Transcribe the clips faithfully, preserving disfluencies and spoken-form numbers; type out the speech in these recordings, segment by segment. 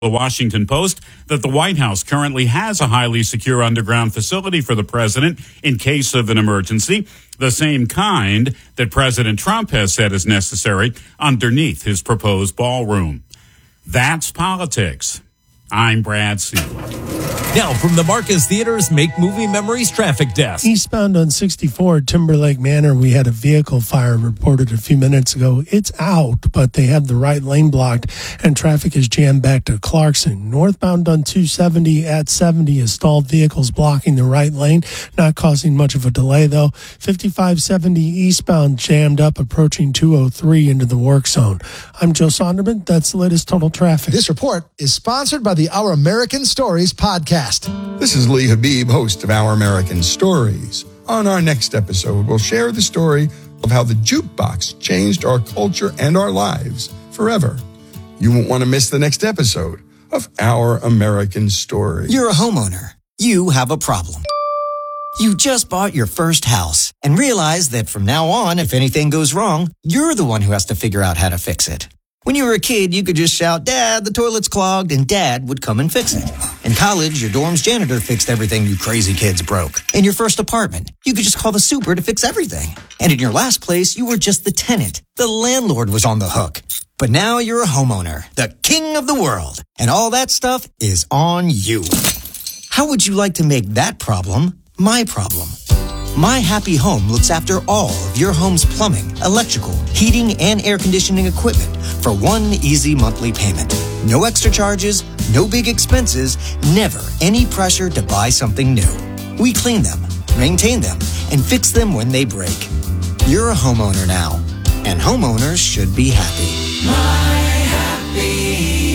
The Washington Post that the White House currently has a highly secure underground facility for the president in case of an emergency, the same kind that President Trump has said is necessary underneath his proposed ballroom. That's politics. I'm Brad Siegel. Now from the Marcus Theater's Make Movie Memories traffic desk. Eastbound on sixty-four at Timberlake Manor, we had a vehicle fire reported a few minutes ago. It's out, but they have the right lane blocked, and traffic is jammed back to Clarkson. Northbound on two seventy at seventy, is stalled vehicles blocking the right lane, not causing much of a delay, though. fifty-five seventy eastbound jammed up, approaching two oh three into the work zone. I'm Joe Sonderman. That's the latest total traffic. This report is sponsored by the Our American Stories podcast. This is Lee Habib, host of Our American Stories. On our next episode, we'll share the story of how the jukebox changed our culture and our lives forever. You won't want to miss the next episode of Our American Stories. You're a homeowner. You have a problem. You just bought your first house and realize that from now on, if anything goes wrong, you're the one who has to figure out how to fix it. When you were a kid, you could just shout, "Dad, the toilet's clogged," and Dad would come and fix it. In college, your dorm's janitor fixed everything you crazy kids broke. In your first apartment, you could just call the super to fix everything. And in your last place, you were just the tenant. The landlord was on the hook. But now you're a homeowner, the king of the world, and all that stuff is on you. How would you like to make that problem my problem? My Happy Home looks after all of your home's plumbing, electrical, heating, and air conditioning equipment for one easy monthly payment. No extra charges, no big expenses, never any pressure to buy something new. We clean them, maintain them, and fix them when they break. You're a homeowner now, and homeowners should be happy. My Happy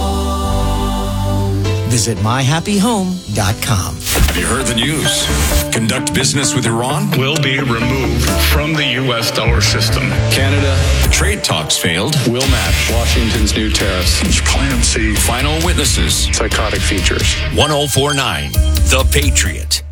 Home. Visit my happy home dot com. Have you heard the news? Conduct business with Iran? Will be removed from the U S dollar system. Canada. Trade talks failed. Will match Washington's new tariffs. Plan C. Final witnesses. Psychotic features. one oh four point nine The Patriot.